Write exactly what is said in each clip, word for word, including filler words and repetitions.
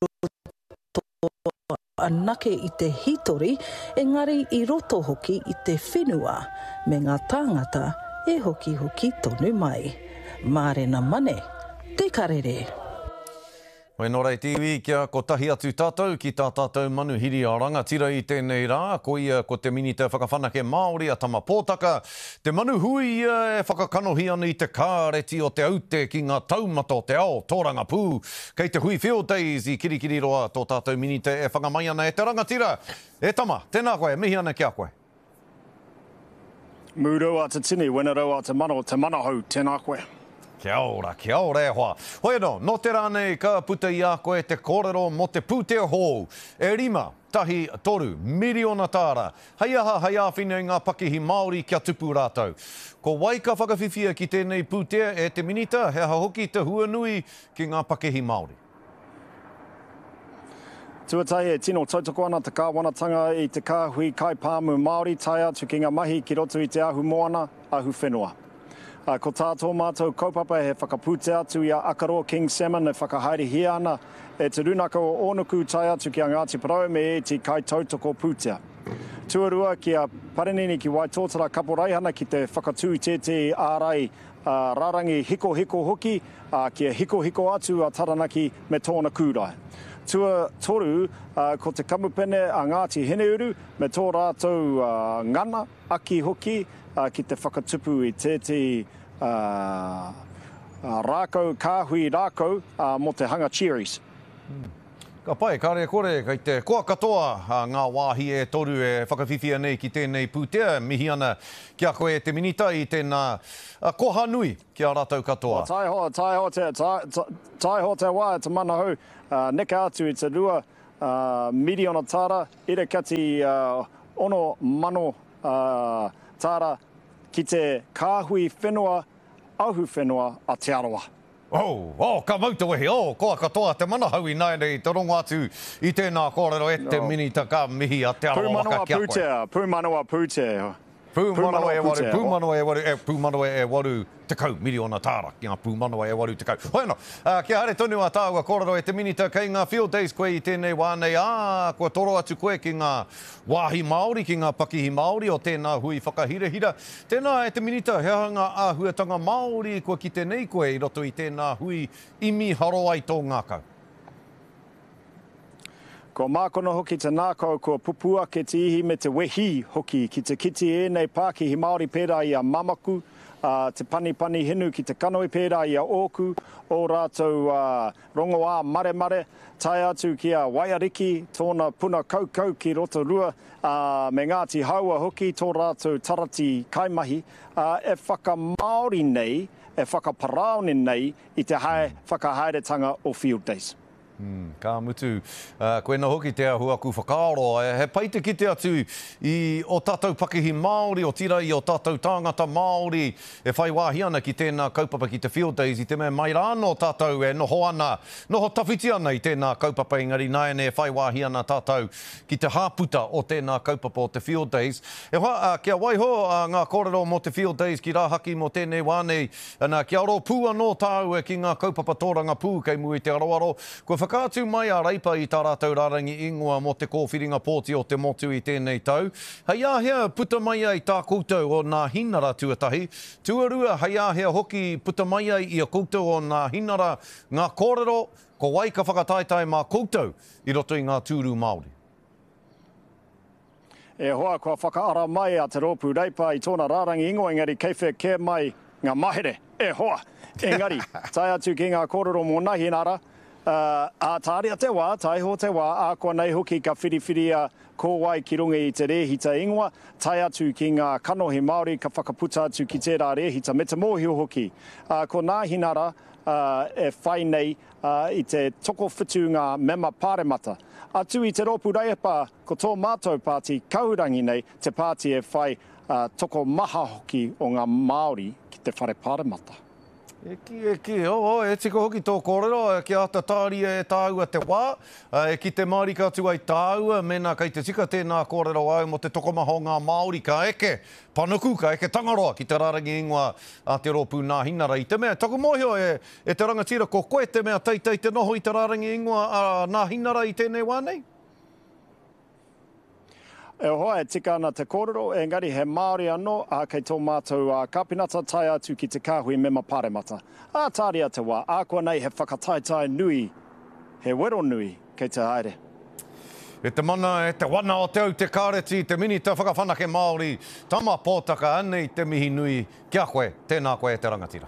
anake i te hitori, engari i roto hoki i te whenua, me ngā tāngata e hoki hoki tonu mai. Mārena mane, te karere. Hoi nō rei tiwi kia ko tahi atu tātou ki tā tātou manuhiri a rangatira i tēnei rā. Ko ia ko te minita whakawhanake Māori a tama pōtaka. Te manuhui ia e whakakanohi ana i te kāreti o te aute ki ngā taumata o te ao tōranga pū. Kei te hui field days i kirikiri roa tō tātou minita e whakamai ana e te rangatira. E tama, tēnā koe, mihi ana kia koe. Mūrua te tini, wenarua te mano, te manahau, tēnā koe. Kia ora, kia ora e hoa. Hoi no, no te rānei ka puta i a koe te kōrero mo te pūtea hou. E rima, tahi, toru, miriona tāra. Hei aha, hei āwhine ngā pakihi Māori kia tupu rātou. Ko wai ka whakawhiwhia ki tēnei pūtea e te minita, he aha hoki te huanui ki ngā pakihi Māori. Tuatai e tino tautoko ana te kāwanatanga i te kāhui kai pāmu Māori tai atu ki ngā mahi ki roto i te ahu moana, ahu whenua. Uh, ko tātou mātou kaupapa he whakapūte atu i a Akaroa King Salmon e whakahaere hia ana e te runaka o Onuku tai atu ki a Ngāti Parau me e te kai tautoko pūtea. Tuarua ki a Parenini ki Waitōtara kaporeihana ki te whakatū te te ārai uh, rarangi hiko hiko hoki uh, ki a hiko hiko atu a Taranaki me tōna kūrai. Tua toru uh, ko te kamupene a Ngāti Heneuru me tō rātou uh, ngana aki hoki uh, ki te whakatupu i te te uh, uh, rākau, kāhui rākau uh, mo te hanga cherries. Hmm. Ka pai, kāre kore, kei te koa katoa uh, ngā wāhi e toru e whakawhiwhia nei ki tēnei pūtea, mihi ana kia koe te minita i tēnā uh, koha nui kia rātou katoa. O, tai ho, tai ho te, tai, tai ho te wā te manahau. Uh, neka atu i te rua uh, miriona tāra, ere kati uh, ono mano uh, tāra ki te kāhui whenua, ahu whenua a te aroa. Oh, oh, ka mauta wehi, oh, koa katoa te manahau i nai nei, te rongo atu i tēnā kōrero e te no. minita ka mihi a te aroa waka kia koe. Pūmanoa pūtea. Pūmanoa e waru, pūmanoa e waru, e pūmanoa e waru te kau, miriona tāra, ki ngā pūmanoa e waru te kau. Hoi no, uh, kia hare tonu a tāua kōrero e te minita kei ngā field days koe i tēnei wānei, ā, koe toro atu koe ki ngā wāhi Māori, ki ngā pakihi Māori o tēnā hui whakahirahira. Tēnā e te minita, he hanga āhuatanga Māori koe ki tēnei koe i roto i tēnā hui imi haro ai tō ngākau. Ko mākono hoki te nākau kua pupua ke te ihi me te wehi hoki ki te kiti e nei Pākihi Māori pērā i a Mamaku, uh, te pani pani hinu ki te kanoi pērā i a Oku, o rātou uh, rongo ā mare mare, tai atu ki a Waiariki, tōna puna kaukau ki roto rua, uh, me Ngāti Haua hoki, tō rātou tarati kaimahi, uh, e whaka Māori nei, e whaka paraone nei i te hae whakahaeretanga o Field Days. Mm, ka mutu, uh, koe na hoki te ahuaku whakaaro, e, he paite ki te atu i o tātou pakihi Māori, o tira i o tātou tāngata Māori, e whai wāhi ana ki tēnā kaupapa ki te Field Days, i te mea mai rāno tātou e noho ana, noho tawhiti ana i tēnā kaupapa ingari nāene e whai wāhi ana tātou ki te hāputa o tēnā kaupapa o te Field Days. E wha, uh, kia waiho uh, ngā kōrero mo te Field Days ki rāhaki mo tēnei wānei, ana kia aro pū anō tāu e ki ngā kaupapa tōranga pū kei mui te aroaro, koe whakātu mai a reipa i tā rātou rārangi ingoa mo te kōwhiringa pōti o te motu i tēnei tau. Hei āhea puta mai ai tā koutou o ngā hinara tuatahi. Tuarua hei āhea hoki puta mai ai i a koutou o ngā hinara ngā kōrero, ko wai ka whakataitai mā koutou i roto i ngā tūru Māori. E hoa kua whakaara mai a te rōpū reipa i tōna rārangi ingoa, engari kei whea kē mai ngā mahere. E hoa, engari, tai atu ki ngā kōrero mō nahi nara, Uh, a tāria te wā, taiho te wā, a koa nei hoki ka whiriwhiria kōwai ki runga i te rehita ingoa, tai atu ki ngā kanohi Māori ka whakaputa atu ki tērā rehita, me te mōhio hoki. Uh, ko nā hinara uh, e whai nei uh, i te toko whitu ngā mema pāremata. Atu i te rōpū reipa, ko tō mātou pāti kaurangi nei, te pāti e whai uh, toko maha hoki o ngā Māori ki te whare pāremata. E ki, e ki, o, o, e tiko hoki tō kōrero, e ki ata tāri e tāua te wā, e ki te Māori katu ai tāua, mena kei te tika tēnā kōrero au mo te tokomaho ngā Māori ka eke, panuku ka eke tangaroa ki te rarangi ingoa a te rōpū nā hinara i te mea. Taku mōhio e, e te rangatira ko koe te mea teitei te noho i te rarangi ingoa a nā hinara i tēnei wānei? E hoa e tika ana te kōrero, engari he Māori anō, a kei tō mātou a kāpinata tai atu ki te kāhui me mapāremata. A tāria te wā, a kua nei he whakataetai nui, he wero nui kei te haere. E te mana, e te wana o te au te kāreti, te mini te whakawhanake Māori, tama pōtaka anei te mihi nui, kia koe, tēnā koe te rangatira.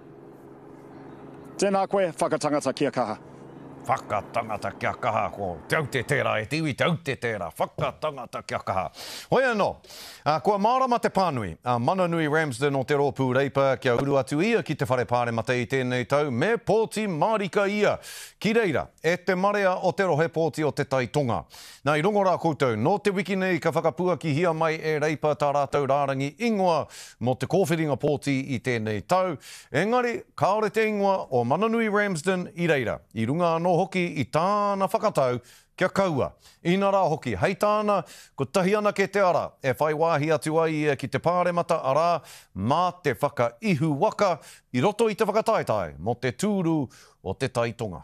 Tēnā koe, whakatangata kia kaha. Whakatangata kia kaha ko te au te tērā, e te iwi te au te tērā, whakatangata kia kaha. Hoi anō, uh, kua mārama te pānui, uh, Mananui Ramsden o te rōpū reipa kia uru atu ia ki te whare pāremata i tēnei tau, me pōti marika ia. Ki reira, e te marea o te rohe pōti o te taitonga. Nā i rongo rā koutou, no te wiki nei ka whakapua ki hia mai e reipa tā rātou rārangi ingoa mo te kōwhiringa pōti i tēnei tau. Engari, kaore te ingoa o Mananui Ramsden i reira, i runga anō hoki i tāna whakatau kia kaua. Ina rā hoki, hei tāna, ko tahi ana ke te ara, e whai wāhi atu ai ki te pāremata arā, mā te whakaihu waka, i roto i te whakataetai, mo te tūru o te taitonga.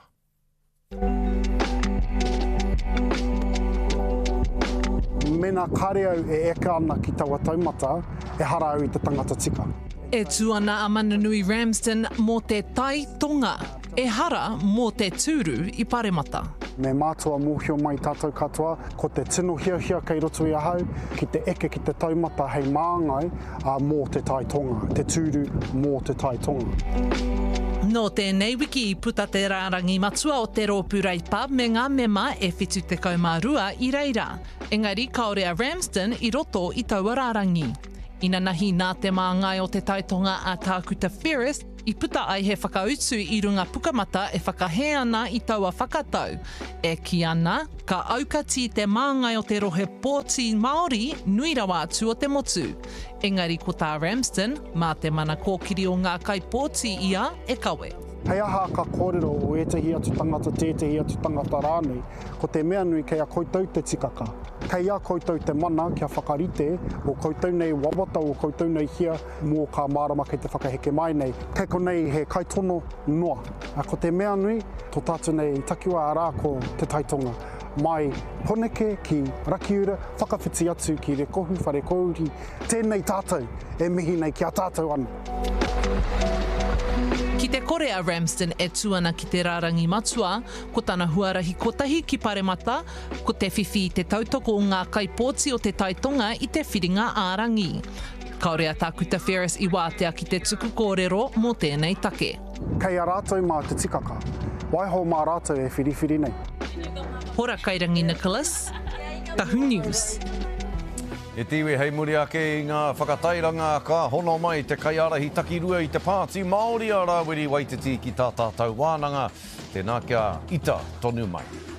Mena kare au e eka ana ki taua taumata, e hara au i te tangata tika. E tuana a Mananui Ramsden mō te taitonga, e hara mō te tūru i Paremata. Me mātua mōhio mai tātou katoa, ko te tino hia hia kei roto i ahau, ki te eke ki te taumata hei māngai a mō te taitonga, te tūru mō te taitonga. No tēnei wiki i puta te rārangi matua o te rōpū reipa me ngā mema e whitu te kaumārua i reira. Engari, kaore a Ramsden i roto i taua rārangi. Ina nahi nā te māngai o te taitonga a Tākuta Ferris, i puta ai he whakautu i runga pukamata e whakahe ana i taua whakatau. E ki ana, ka aukati te māngai o te rohe pōti Māori nui rawa atu o te motu. Engari ko tā Ramsden, mā te mana kōkiri o ngā kai pōti ia e kawe. Hei aha ka kōrero o etahi atu tangata, tētahi atu tangata rānei, ko te mea nui kei a koutou te tikaka. Kei a koutou te mana kia whakarite, o koutou nei wawata, o koutou nei hia, mō ka mārama kei te whakaheke mai nei. Kei ko nei he kaitono noa. A ko te mea nui, tō tātou nei takiwa arā ko te taitonga. Mai poneke ki rakiura, whakawhiti atu ki re kohu, whare kouri, tēnei tātou, e mihi nei ki a tātou ana. Ki te kore a Ramsden e tuana ki te rārangi matua, ko tana huarahi kotahi ki Paremata, ko te whiwhi i te tautoko o ngā kaipōti o te taitonga i te whiringa ārangi. Kaore a Tākuta Ferris i wātea ki te tuku kōrero mō tēnei take. Kei a rātou mā te tikaka, waiho mā rātou e whiriwhiri nei. Hora Kairangi Nicholas, Tahu News. E tiwe hei muri ake i ngā whakatairanga ka hono mai te kaiarahi takirua i te pāti Māori a Rawiri Waititi ki tā tātou wānanga, tēnā kia ita tonu mai.